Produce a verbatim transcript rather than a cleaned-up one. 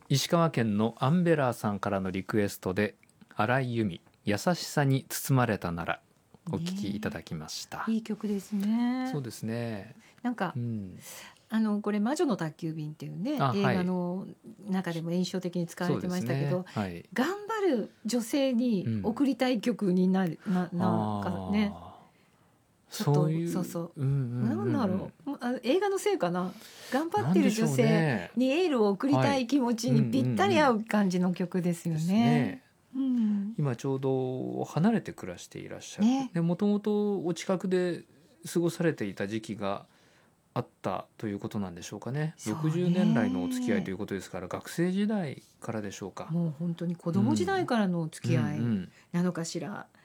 石川県のアンベラーさんからのリクエストで荒井由実優しさに包まれたならお聴きいただきました、 ね、いい曲ですね。 そうですね。 なんか、 うん、 あのこれ魔女の宅急便っていうね映画の中でも印象的に使われてましたけど、ね、はい、頑張る女性に送りたい曲になる、うん、な, なんかねちょっとそういう、そうそう、うんうんうん、なんだろう、あ映画のせいかな、頑張ってる女性にエールを送りたい気持ちにぴったり合う感じの曲ですよね。うん、 今ちょうど離れて暮らしていらっしゃる、ね、でもともとお近くで過ごされていた時期があったということなんでしょうか ね, ねろくじゅうねん来のお付き合いということですから学生時代からでしょうか。 もう本当に子供時代からのお付き合いなのかしら、